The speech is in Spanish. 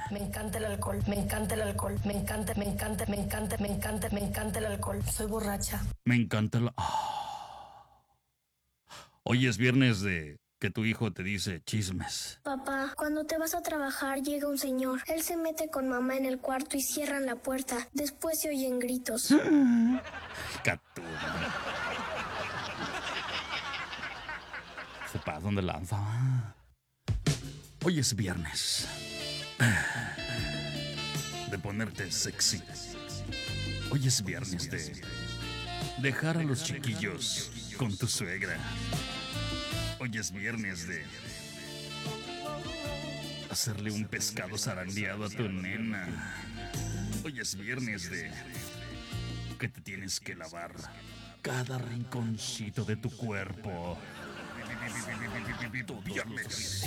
Me encanta el alcohol, me encanta el alcohol, me encanta el alcohol. Soy borracha. Me encanta la... Hoy es viernes de que tu hijo te dice chismes. Papá, cuando te vas a trabajar llega un señor. Él se mete con mamá en el cuarto y cierran la puerta. Después se oyen gritos. Catura. Se pasan de lanza. Hoy es viernes de ponerte sexy. Hoy es viernes de dejar a los chiquillos con tu suegra. Hoy es viernes de hacerle un pescado zarandeado a tu nena. Hoy es viernes de que te tienes que lavar cada rinconcito de tu cuerpo. Viernes.